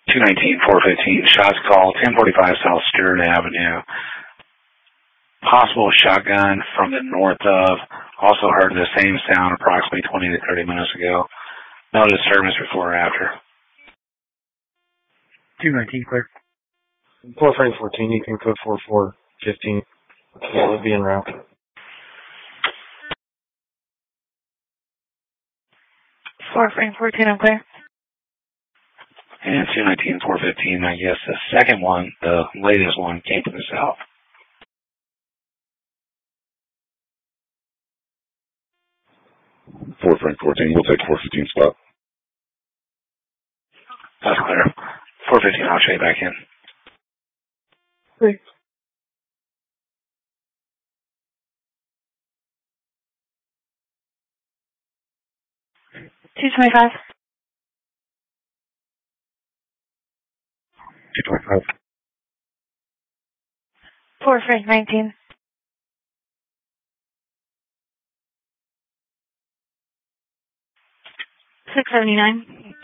219, 415, shots called, 1045 South Stewart Avenue. Possible shotgun from the north of. Also heard the same sound approximately 20 to 30 minutes ago. No disturbance before or after. 219, clear. 4 frame 14, you can code 4415. That would be en route. 4 frame 14, I'm clear. And 219, 415, I guess the second one, the latest one, came from the south. Four frame 14, we'll take 415 spot. That's clear. 415, I'll show you back in. Clear. 225. 225. 4 frame 19. 679.